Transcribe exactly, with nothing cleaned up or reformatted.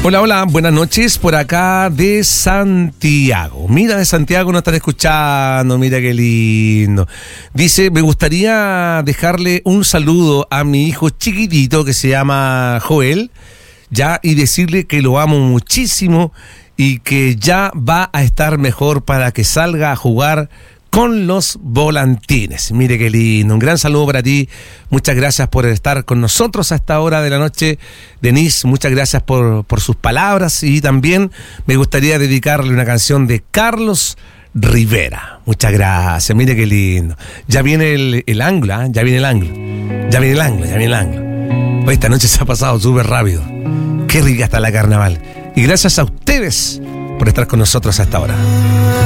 Hola, hola, buenas noches por acá de Santiago. Mira, de Santiago nos están escuchando, mira qué lindo. Dice, me gustaría dejarle un saludo a mi hijo chiquitito que se llama Joel, ya, y decirle que lo amo muchísimo y que ya va a estar mejor para que salga a jugar con los volantines. Mire qué lindo, un gran saludo para ti, muchas gracias por estar con nosotros a esta hora de la noche, Denise, muchas gracias por, por sus palabras, y también me gustaría dedicarle una canción de Carlos Rivera. Muchas gracias, mire qué lindo. Ya viene el, el anglo, ¿eh? ya viene el anglo, ya viene el anglo, ya viene el anglo. Hoy esta noche se ha pasado súper rápido, qué rica está la carnaval, y gracias a ustedes por estar con nosotros a esta hora.